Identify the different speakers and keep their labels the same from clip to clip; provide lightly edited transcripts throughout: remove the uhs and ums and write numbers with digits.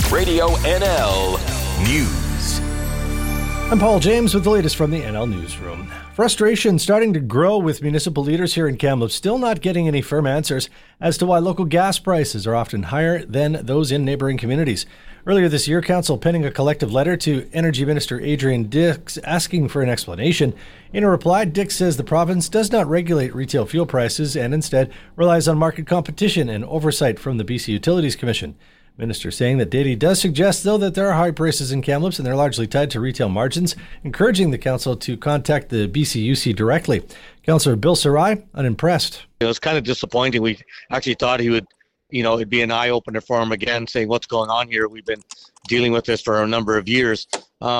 Speaker 1: Radio NL News.
Speaker 2: I'm Paul James with the latest from the NL Newsroom. Frustration starting to grow with municipal leaders here in Kamloops still not getting any firm answers as to why local gas prices are often higher than those in neighboring communities. Earlier this year, Council penning a collective letter to Energy Minister Adrian Dix asking for an explanation. In a reply, Dix says the province does not regulate retail fuel prices and instead relies on market competition and oversight from the BC Utilities Commission. Minister saying that data does suggest, though, that there are high prices in Kamloops and they're largely tied to retail margins, encouraging the council to contact the BCUC directly. Councillor Bill Sarai, unimpressed.
Speaker 3: It was kind of disappointing. We actually thought he would, it'd be an eye-opener for him again, saying what's going on here. We've been dealing with this for a number of years.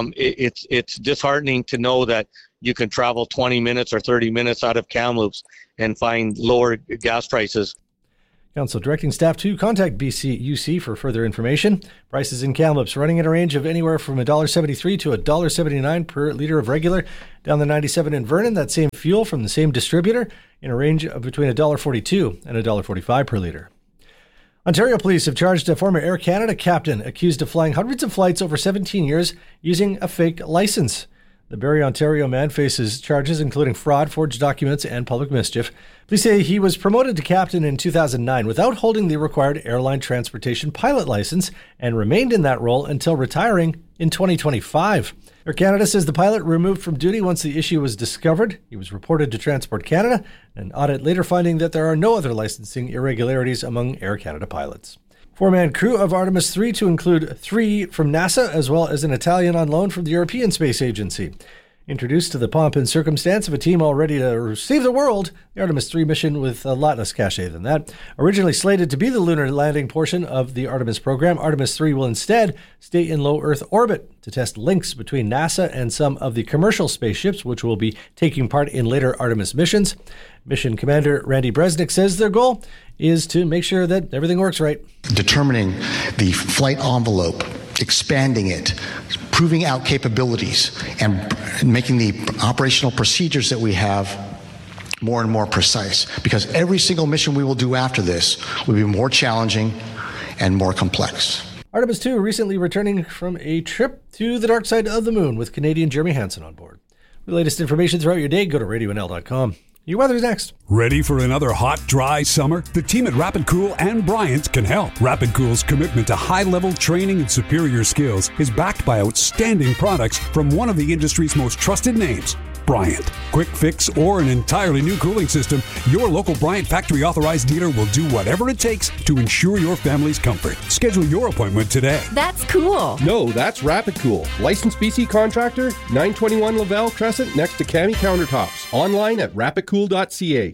Speaker 3: It's disheartening to know that you can travel 20 minutes or 30 minutes out of Kamloops and find lower gas prices.
Speaker 2: Council directing staff to contact BCUC for further information. Prices in Kamloops running in a range of anywhere from $1.73 to $1.79 per litre of regular. Down the 97 in Vernon, that same fuel from the same distributor in a range of between $1.42 and $1.45 per litre. Ontario police have charged a former Air Canada captain accused of flying hundreds of flights over 17 years using a fake license. The Barrie, Ontario man faces charges including fraud, forged documents, and public mischief. Police say he was promoted to captain in 2009 without holding the required airline transportation pilot license and remained in that role until retiring in 2025. Air Canada says the pilot removed from duty once the issue was discovered. He was reported to Transport Canada, an audit later finding that there are no other licensing irregularities among Air Canada pilots. Four-man crew of Artemis 3 to include 3 from NASA as well as an Italian on loan from the European Space Agency. Introduced to the pomp and circumstance of a team all ready to save the world, the Artemis 3 mission with a lot less cachet than that. Originally slated to be the lunar landing portion of the Artemis program, Artemis 3 will instead stay in low Earth orbit to test links between NASA and some of the commercial spaceships which will be taking part in later Artemis missions. Mission Commander Randy Bresnik says their goal is to make sure that everything works right.
Speaker 4: Determining the flight envelope, expanding it, proving out capabilities, and making the operational procedures that we have more and more precise. Because every single mission we will do after this will be more challenging and more complex.
Speaker 2: Artemis 2 recently returning from a trip to the dark side of the moon with Canadian Jeremy Hansen on board. For the latest information throughout your day, go to radionl.com. Your weather's next.
Speaker 5: Ready for another hot, dry summer? The team at Rapid Cool and Bryant can help. Rapid Cool's commitment to high-level training and superior skills is backed by outstanding products from one of the industry's most trusted names, Bryant. Quick fix or an entirely new cooling system, your local Bryant factory authorized dealer will do whatever it takes to ensure your family's comfort. Schedule your appointment today.
Speaker 6: That's cool.
Speaker 7: No, that's Rapid Cool. Licensed BC contractor, 921 Lavelle Crescent next to Cami Countertops. Online at rapidcool.ca.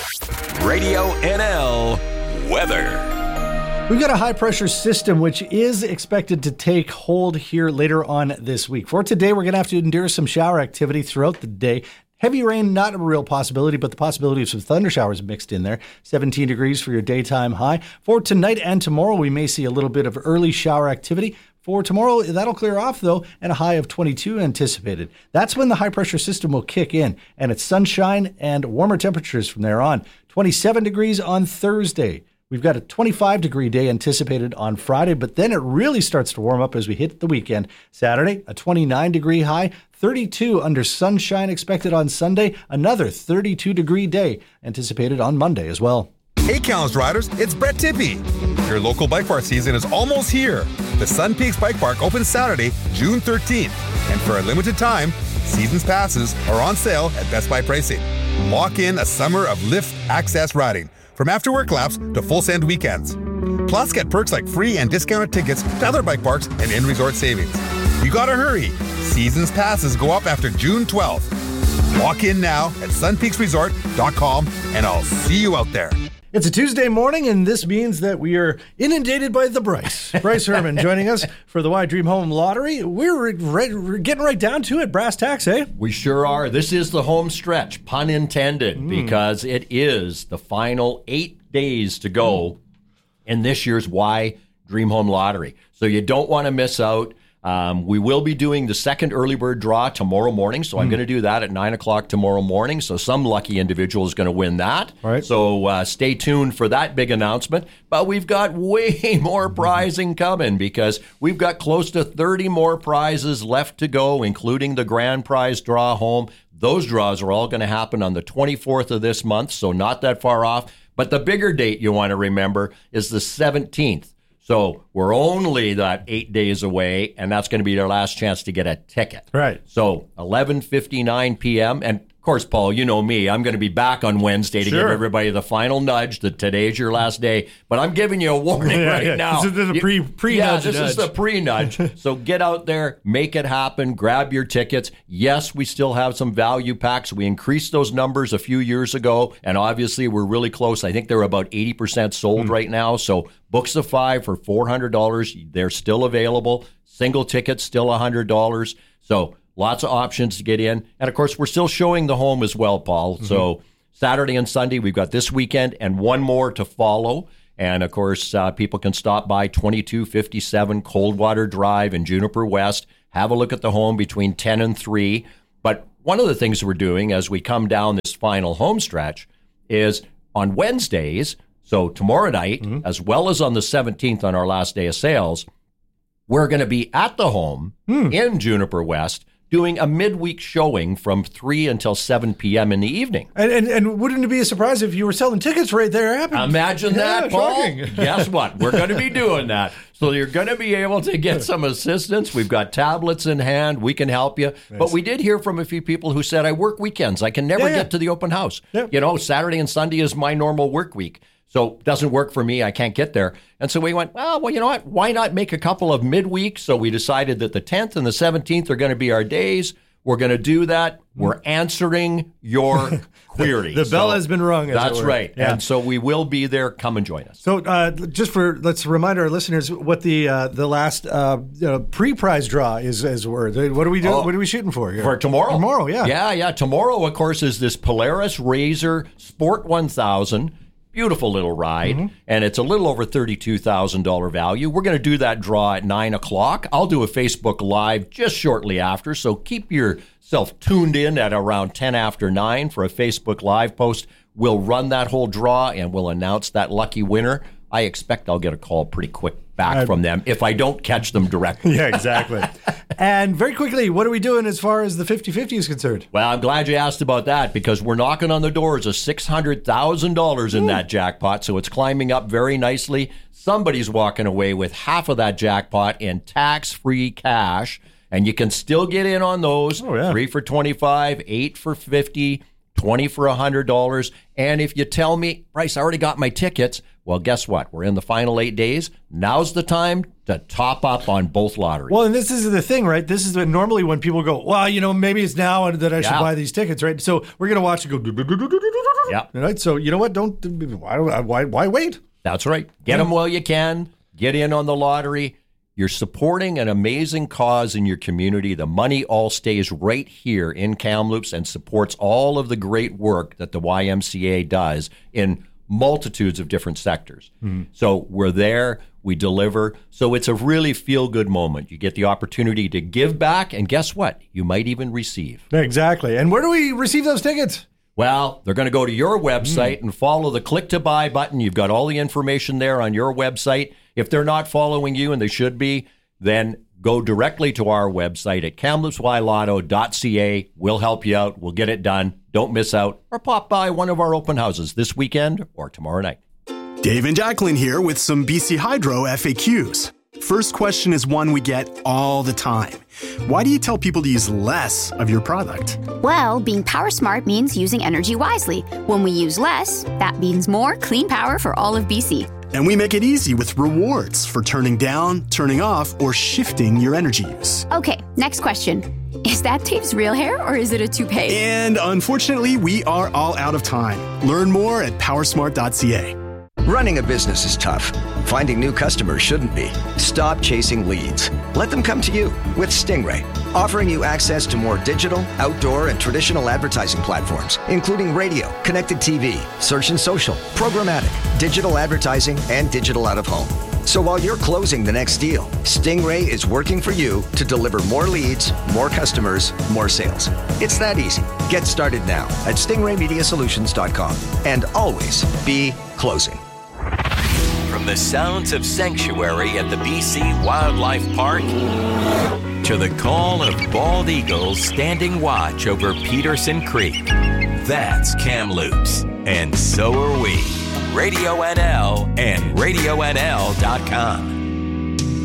Speaker 1: Radio NL weather.
Speaker 2: We've got a high-pressure system which is expected to take hold here later on this week. For today, we're going to have to endure some shower activity throughout the day. Heavy rain, not a real possibility, but the possibility of some thunder showers mixed in there. 17 degrees for your daytime high. For tonight and tomorrow, we may see a little bit of early shower activity. For tomorrow, that'll clear off, though, and a high of 22 anticipated. That's when the high-pressure system will kick in, and it's sunshine and warmer temperatures from there on. 27 degrees on Thursday. We've got a 25-degree day anticipated on Friday, but then it really starts to warm up as we hit the weekend. Saturday, a 29-degree high, 32 under sunshine expected on Sunday, another 32-degree day anticipated on Monday as well.
Speaker 8: Hey, Kamloops riders, it's Brett Tippy. Your local bike park season is almost here. The Sun Peaks Bike Park opens Saturday, June 13th. And for a limited time, season's passes are on sale at Best Buy pricing. Lock in a summer of lift access riding, from after-work laps to full-send weekends. Plus, get perks like free and discounted tickets to other bike parks and in-resort savings. You gotta hurry. Season's passes go up after June 12th. Lock in now at sunpeaksresort.com, and I'll see you out there.
Speaker 2: It's a Tuesday morning, and this means that we are inundated by the Bryce. Bryce Herman joining us for the Why Dream Home Lottery. We're getting right down to it. Brass tacks, eh?
Speaker 9: We sure are. This is the home stretch, pun intended, because it is the final 8 days to go in this year's Why Dream Home Lottery. So you don't want to miss out. We will be doing the second early bird draw tomorrow morning, so I'm going to do that at 9 o'clock tomorrow morning. So some lucky individual is going to win that.
Speaker 2: All right.
Speaker 9: So stay tuned for that big announcement. But we've got way more prizing coming because we've got close to 30 more prizes left to go, including the grand prize draw home. Those draws are all going to happen on the 24th of this month, so not that far off. But the bigger date you want to remember is the 17th. So we're only that 8 days away, and that's going to be their last chance to get a ticket.
Speaker 2: Right.
Speaker 9: So 11:59 p.m. And, of course, Paul, you know me. I'm going to be back on Wednesday to give everybody the final nudge that today's your last day. But I'm giving you a warning now.
Speaker 2: This is a pre-nudge.
Speaker 9: Yeah, this is the pre-nudge. So get out there, make it happen, grab your tickets. Yes, we still have some value packs. We increased those numbers a few years ago, and obviously we're really close. I think they're about 80% sold right now. So books of 5 for $400. They're still available. Single tickets still $100. So lots of options to get in. And, of course, we're still showing the home as well, Paul. So Saturday and Sunday, we've got this weekend and one more to follow. And, of course, people can stop by 2257 Coldwater Drive in Juniper West, have a look at the home between 10 and 3. But one of the things we're doing as we come down this final home stretch is on Wednesdays, so tomorrow night, as well as on the 17th on our last day of sales, we're going to be at the home in Juniper West doing a midweek showing from 3 until 7 p.m. in the evening.
Speaker 2: And wouldn't it be a surprise if you were selling tickets right there?
Speaker 9: Imagine that, Paul.
Speaker 2: Shocking.
Speaker 9: Guess what? We're going to be doing that. So you're going to be able to get some assistance. We've got tablets in hand. We can help you. Nice. But we did hear from a few people who said, I work weekends. I can never get to the open house.
Speaker 2: Yeah.
Speaker 9: You know, Saturday and Sunday is my normal work week. So it doesn't work for me. I can't get there. And so we went, well, you know what? Why not make a couple of midweeks? So we decided that the 10th and the 17th are going to be our days. We're going to do that. We're answering your queries.
Speaker 2: The bell has been rung.
Speaker 9: That's right. Yeah. And so we will be there. Come and join us.
Speaker 2: So let's remind our listeners what the last pre-prize draw is worth. What are we doing? What are we shooting for here?
Speaker 9: For tomorrow.
Speaker 2: Tomorrow, yeah.
Speaker 9: Yeah. Tomorrow, of course, is this Polaris RZR Sport 1000. Beautiful little ride, and it's a little over $32,000 value. We're going to do that draw at 9 o'clock. I'll do a Facebook Live just shortly after, so keep yourself tuned in at around 10 after 9 for a Facebook Live post. We'll run that whole draw, and we'll announce that lucky winner. I expect I'll get a call pretty quick back from them if I don't catch them directly.
Speaker 2: Yeah, exactly. And very quickly, what are we doing as far as the 50-50 is concerned?
Speaker 9: Well, I'm glad you asked about that because we're knocking on the doors of $600,000 in that jackpot, so it's climbing up very nicely. Somebody's walking away with half of that jackpot in tax-free cash, and you can still get in on those. 3 for $25, 8 for $50, 20 for $100. And if you tell me, Bryce, I already got my tickets, well, guess what? We're in the final 8 days. Now's the time to top up on both lotteries.
Speaker 2: Well, and this is the thing, right? This is normally when people go, well, you know, maybe it's now that I should buy these tickets, right? So we're going to watch it go.
Speaker 9: Yeah.
Speaker 2: Right. So you know what? Why wait?
Speaker 9: That's right. Get them while you can. Get in on the lottery. You're supporting an amazing cause in your community. The money all stays right here in Kamloops and supports all of the great work that the YMCA does in multitudes of different sectors. So we're there, we deliver. So it's a really feel-good moment. You get the opportunity to give back, and guess what? You might even receive.
Speaker 2: Exactly. And where do we receive those tickets?
Speaker 9: Well, they're going to go to your website and follow the click to buy button. You've got all the information there on your website. If they're not following you, and they should be, then go directly to our website at kamloopsylotto.ca. We'll help you out. We'll get it done. Don't miss out. Or pop by one of our open houses this weekend or tomorrow night.
Speaker 6: Dave and Jacqueline here with some BC Hydro FAQs. First question is one we get all the time. Why do you tell people to use less of your product?
Speaker 10: Well, being power smart means using energy wisely. When we use less, that means more clean power for all of BC.
Speaker 6: And we make it easy with rewards for turning down, turning off, or shifting your energy use.
Speaker 10: Okay, next question. Is that Dave's real hair or is it a toupee?
Speaker 6: And unfortunately, we are all out of time. Learn more at powersmart.ca.
Speaker 11: Running a business is tough. Finding new customers shouldn't be. Stop chasing leads. Let them come to you with Stingray, offering you access to more digital, outdoor, and traditional advertising platforms, including radio, connected TV, search and social, programmatic, digital advertising, and digital out of home. So while you're closing the next deal, Stingray is working for you to deliver more leads, more customers, more sales. It's that easy. Get started now at stingraymediasolutions.com and always be closing.
Speaker 1: From the sounds of sanctuary at the BC Wildlife Park to the call of bald eagles standing watch over Peterson Creek, that's Kamloops, and so are we. Radio NL and RadioNL.com.